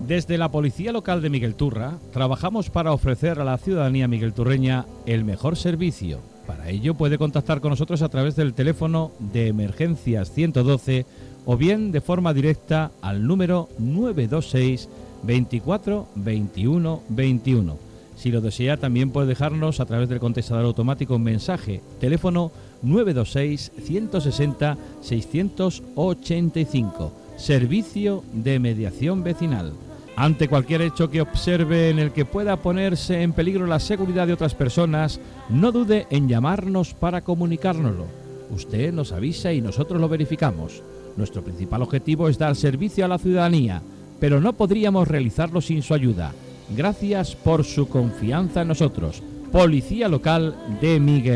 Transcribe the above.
Desde la Policía Local de Miguelturra trabajamos para ofrecer a la ciudadanía miguelturreña el mejor servicio. Para ello puede contactar con nosotros a través del teléfono de emergencias 112 o bien de forma directa al número 926 24 21 21. Si lo desea, también puede dejarnos a través del contestador automático un mensaje. Teléfono 926 160 685. Servicio de mediación vecinal. Ante cualquier hecho que observe en el que pueda ponerse en peligro la seguridad de otras personas, no dude en llamarnos para comunicárnoslo. Usted nos avisa y nosotros lo verificamos. Nuestro principal objetivo es dar servicio a la ciudadanía, pero no podríamos realizarlo sin su ayuda. Gracias por su confianza en nosotros. Policía Local de Miguel.